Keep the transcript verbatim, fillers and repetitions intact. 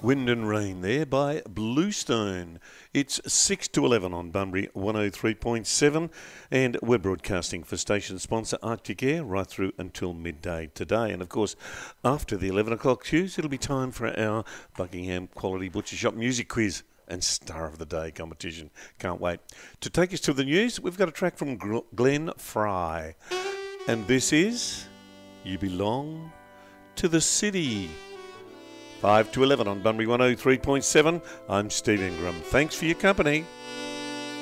Wind and Rain there by Bluestone. It's six to eleven on Bunbury one oh three point seven, and we're broadcasting for station sponsor Arctic Air right through until midday today. And of course, after the eleven o'clock cues, it'll be time for our Buckingham Quality Butcher Shop Music Quiz and Star of the Day competition. Can't wait. To take us to the news, we've got a track from Glenn Fry. And this is You Belong to the City. five to eleven on Bunbury one oh three point seven. I'm Steve Ingram. Thanks for your company.